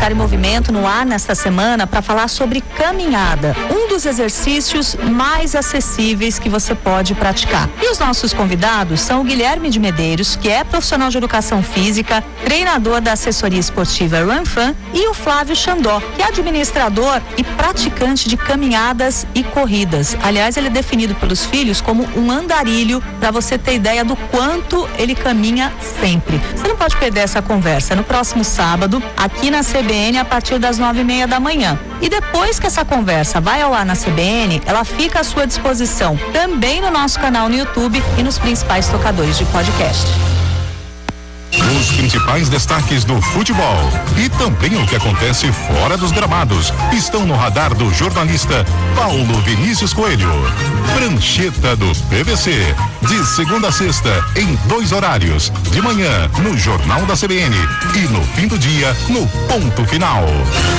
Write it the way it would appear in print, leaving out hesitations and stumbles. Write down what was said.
Estar em Movimento no ar nesta semana para falar sobre caminhada, um dos exercícios mais acessíveis que você pode praticar. E os nossos convidados são o Guilherme de Medeiros, que é profissional de educação física, treinador da assessoria esportiva RunFan, e o Flávio Xandó, que é administrador e praticante de caminhadas e corridas. Aliás, ele é definido pelos filhos como um andarilho, para você ter ideia do quanto ele caminha sempre. Você não pode perder essa conversa no próximo sábado, aqui na CBN, a partir das 9:30 da manhã. E depois que essa conversa vai ao ar na CBN, ela fica à sua disposição também no nosso canal no YouTube e nos principais tocadores de podcast. Os principais destaques do futebol e também o que acontece fora dos gramados estão no radar do jornalista Paulo Vinícius Coelho. Prancheta do PVC, de segunda a sexta, em 2 horários, de manhã no Jornal da CBN e no fim do dia, no Ponto Final.